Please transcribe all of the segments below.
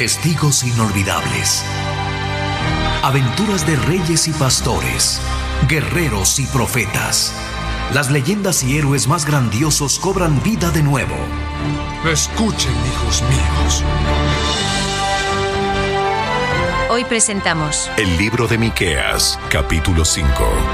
Testigos inolvidables. Aventuras de reyes y pastores, guerreros y profetas. Las leyendas y héroes más grandiosos cobran vida de nuevo. Escuchen, hijos míos. Hoy presentamos El libro de Miqueas, capítulo 5.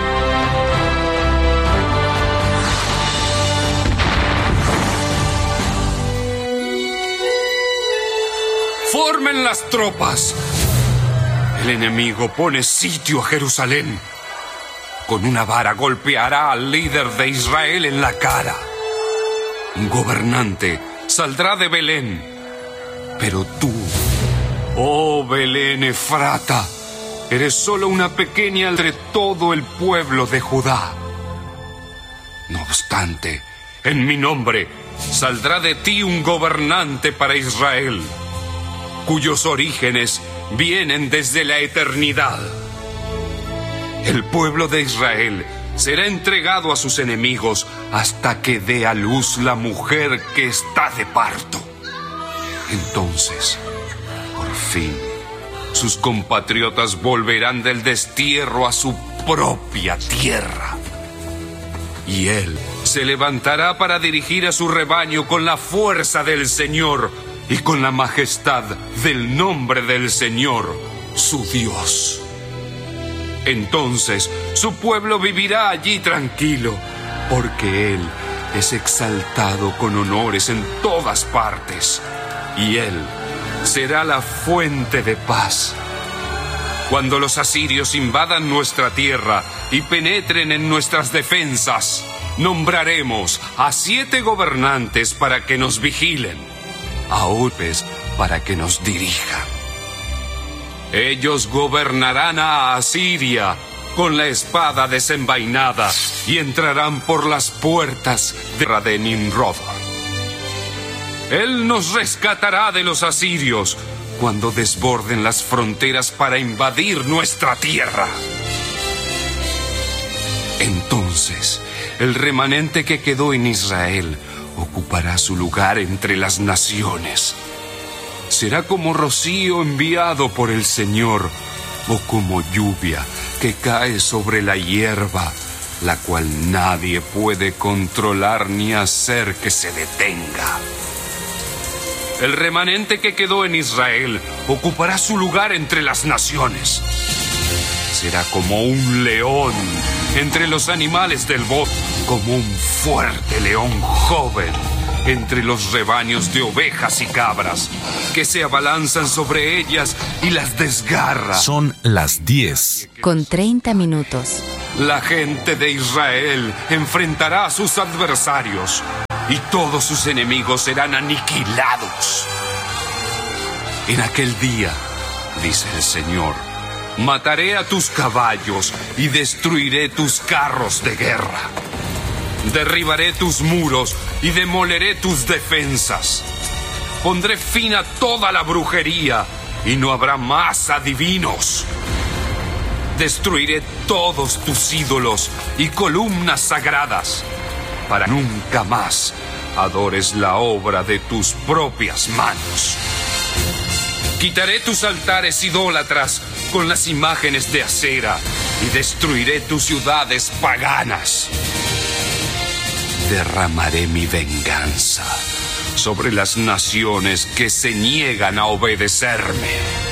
¡Formen las tropas! El enemigo pone sitio a Jerusalén. Con una vara golpeará al líder de Israel en la cara. Un gobernante saldrá de Belén. Pero tú, oh Belén Efrata, eres solo una pequeña entre todo el pueblo de Judá. No obstante, en mi nombre saldrá de ti un gobernante para Israel, cuyos orígenes vienen desde la eternidad. El pueblo de Israel será entregado a sus enemigos hasta que dé a luz la mujer que está de parto. Entonces, por fin, sus compatriotas volverán del destierro a su propia tierra. Y él se levantará para dirigir a su rebaño con la fuerza del Señor y con la majestad del nombre del Señor, su Dios. Entonces su pueblo vivirá allí tranquilo, porque Él es exaltado con honores en todas partes, y Él será la fuente de paz. Cuando los asirios invadan nuestra tierra y penetren en nuestras defensas, nombraremos a 7 gobernantes para que nos vigilen, a orbes para que nos dirijan. Ellos gobernarán a Asiria con la espada desenvainada y entrarán por las puertas de Nimrod. Él nos rescatará de los asirios cuando desborden las fronteras para invadir nuestra tierra. Entonces, el remanente que quedó en Israel ocupará su lugar entre las naciones. Será como rocío enviado por el Señor, o como lluvia que cae sobre la hierba, la cual nadie puede controlar ni hacer que se detenga. El remanente que quedó en Israel ocupará su lugar entre las naciones. Será como un león entre los animales del bosque, como un fuerte león joven entre los rebaños de ovejas y cabras, que se abalanzan sobre ellas y las desgarra. Son las 10. con 30 minutos. La gente de Israel enfrentará a sus adversarios y todos sus enemigos serán aniquilados. En aquel día, dice el Señor, mataré a tus caballos y destruiré tus carros de guerra. Derribaré tus muros y demoleré tus defensas. Pondré fin a toda la brujería y no habrá más adivinos. Destruiré todos tus ídolos y columnas sagradas, para nunca más adores la obra de tus propias manos. Quitaré tus altares idólatras con las imágenes de acera y destruiré tus ciudades paganas. Derramaré mi venganza sobre las naciones que se niegan a obedecerme.